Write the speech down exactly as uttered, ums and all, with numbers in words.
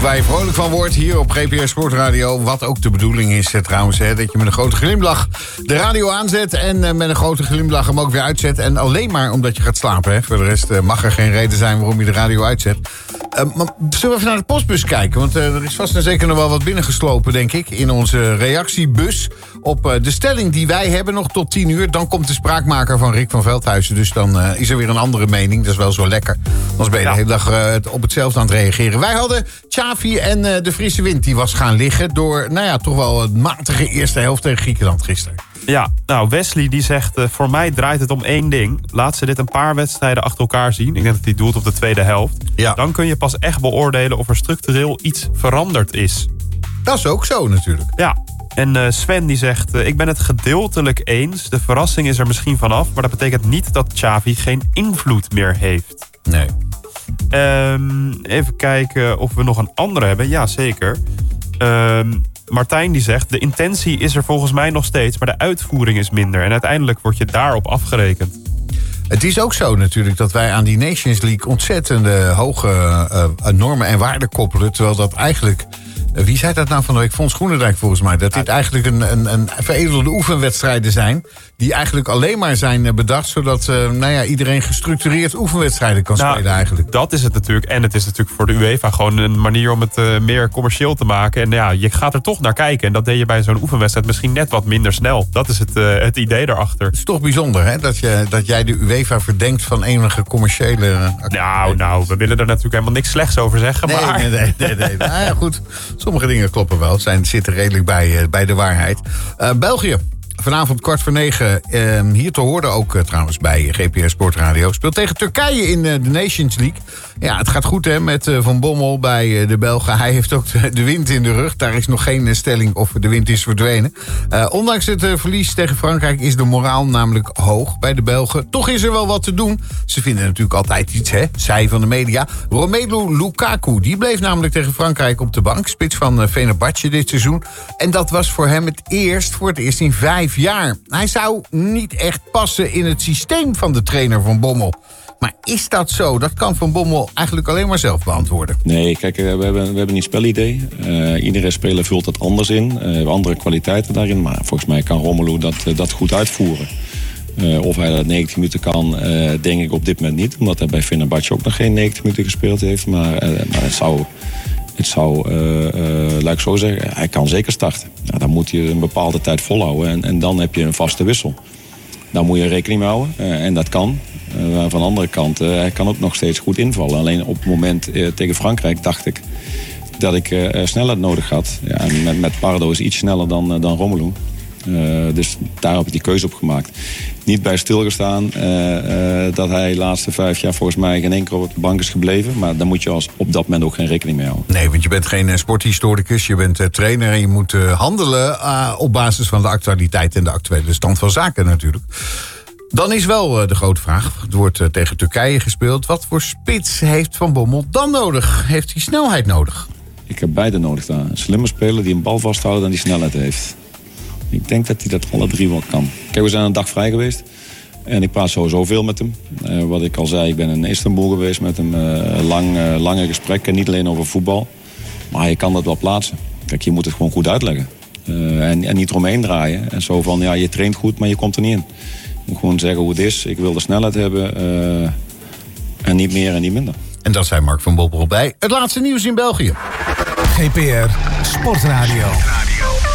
Waar je vrolijk van wordt hier op G P R Sportradio. Wat ook de bedoeling is eh, trouwens. Hè, dat je met een grote glimlach de radio aanzet. En eh, met een grote glimlach hem ook weer uitzet. En alleen maar omdat je gaat slapen. Hè. Voor de rest eh, mag er geen reden zijn waarom je de radio uitzet. Uh, maar zullen we even naar de postbus kijken? Want uh, er is vast en zeker nog wel wat binnengeslopen, denk ik. In onze reactiebus op uh, de stelling die wij hebben nog tot tien uur. Dan komt de spraakmaker van Rick van Veldhuizen. Dus dan uh, is er weer een andere mening. Dat is wel zo lekker. Anders ben je de hele dag uh, op hetzelfde aan het reageren. Wij hadden Xavi en uh, de frisse wind die was gaan liggen. Door, nou ja, toch wel een matige eerste helft tegen Griekenland gisteren. Ja, nou Wesley die zegt, uh, voor mij draait het om één ding. Laat ze dit een paar wedstrijden achter elkaar zien. Ik denk dat hij doelt op de tweede helft. Ja. Dan kun je pas echt beoordelen of er structureel iets veranderd is. Dat is ook zo natuurlijk. Ja, en uh, Sven die zegt, uh, ik ben het gedeeltelijk eens. De verrassing is er misschien vanaf. Maar dat betekent niet dat Xavi geen invloed meer heeft. Nee. Um, even kijken of we nog een andere hebben. Ja, zeker. Um, Martijn die zegt, de intentie is er volgens mij nog steeds, maar de uitvoering is minder. En uiteindelijk word je daarop afgerekend. Het is ook zo natuurlijk dat wij aan die Nations League ontzettende hoge uh, normen en waarden koppelen. Terwijl dat eigenlijk, uh, wie zei dat nou van de week? Fons Groenendijk volgens mij. Dat dit eigenlijk een, een, een veredelde oefenwedstrijden zijn. Die eigenlijk alleen maar zijn bedacht zodat uh, nou ja, iedereen gestructureerd oefenwedstrijden kan nou, spelen eigenlijk. Dat is het natuurlijk. En het is natuurlijk voor de UEFA gewoon een manier om het uh, meer commercieel te maken. En ja, je gaat er toch naar kijken. En dat deed je bij zo'n oefenwedstrijd misschien net wat minder snel. Dat is het, uh, het idee daarachter. Het is toch bijzonder hè, dat, je, dat jij de UEFA verdenkt van enige commerciële activiteit. Nou, nou, we willen er natuurlijk helemaal niks slechts over zeggen. Nee, maar... nee, nee. nee, nee. Nou ja, goed, sommige dingen kloppen wel. Zijn, zitten redelijk bij, uh, bij de waarheid. Uh, België. Vanavond kwart voor negen, eh, hier te horen ook uh, trouwens bij G P R Sportradio. Speelt tegen Turkije in uh, de Nations League. Ja, het gaat goed hè, met uh, Van Bommel bij uh, de Belgen. Hij heeft ook de, de wind in de rug. Daar is nog geen uh, stelling of de wind is verdwenen. Uh, ondanks het uh, verlies tegen Frankrijk is de moraal namelijk hoog bij de Belgen. Toch is er wel wat te doen. Ze vinden natuurlijk altijd iets, hè, zij van de media. Romelu Lukaku, die bleef namelijk tegen Frankrijk op de bank. Spits van uh, Fenerbahce dit seizoen. En dat was voor hem het eerst, voor het eerst in vijf jaar. Hij zou niet echt passen in het systeem van de trainer Van Bommel. Maar is dat zo? Dat kan Van Bommel eigenlijk alleen maar zelf beantwoorden. Nee, kijk, we hebben, we hebben niet spelidee. Uh, iedere speler vult dat anders in. Uh, we hebben andere kwaliteiten daarin. Maar volgens mij kan Romelu dat, uh, dat goed uitvoeren. Uh, of hij dat negentig minuten kan, uh, denk ik op dit moment niet. Omdat hij bij Fenerbahce ook nog geen negentig minuten gespeeld heeft. Maar, uh, maar het zou... Het zou, uh, uh, laat ik zo zeggen, hij kan zeker starten. Nou, dan moet je een bepaalde tijd volhouden en, en dan heb je een vaste wissel. Daar moet je rekening mee houden uh, en dat kan. Uh, van de andere kant, uh, hij kan ook nog steeds goed invallen. Alleen op het moment uh, tegen Frankrijk dacht ik dat ik uh, snelheid nodig had. Ja, en met, met Pardo is iets sneller dan, uh, dan Romelu. Uh, dus daar heb ik die keuze op gemaakt. Niet bij stilgestaan uh, uh, dat hij de laatste vijf jaar volgens mij geen enkele op de bank is gebleven. Maar daar moet je als op dat moment ook geen rekening mee houden. Nee, want je bent geen uh, sporthistoricus, je bent uh, trainer en je moet uh, handelen uh, op basis van de actualiteit en de actuele stand van zaken natuurlijk. Dan is wel uh, de grote vraag, het wordt uh, tegen Turkije gespeeld. Wat voor spits heeft Van Bommel dan nodig? Heeft hij snelheid nodig? Ik heb beide nodig daar. Een slimme speler die een bal vasthoudt en die snelheid heeft. Ik denk dat hij dat alle drie wel kan. Kijk, we zijn een dag vrij geweest. En ik praat sowieso veel met hem. Uh, wat ik al zei, ik ben in Istanbul geweest met hem. Uh, lang, uh, lange gesprekken, niet alleen over voetbal. Maar je kan dat wel plaatsen. Kijk, je moet het gewoon goed uitleggen. Uh, en, en niet eromheen draaien. En zo van, ja, je traint goed, maar je komt er niet in. Je moet gewoon zeggen hoe het is. Ik wil de snelheid hebben. Uh, en niet meer en niet minder. En dat zei Mark van Bommel bij het laatste nieuws in België. G P R Sportradio.